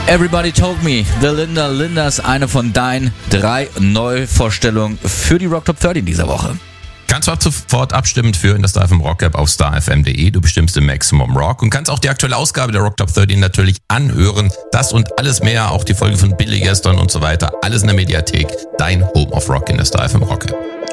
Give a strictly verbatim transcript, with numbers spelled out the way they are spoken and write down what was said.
Everybody Told Me, The Linda Linders, eine von deinen drei Neuvorstellungen für die Rock Top dreißig dieser Woche. Kannst du ab sofort abstimmen für in der Star F M Rock App auf star f m punkt de. Du bestimmst im Maximum Rock und kannst auch die aktuelle Ausgabe der Rock Top dreißig natürlich anhören. Das und alles mehr, auch die Folge von Billy gestern und so weiter. Alles in der Mediathek. Dein Home of Rock in der Star F M Rock App.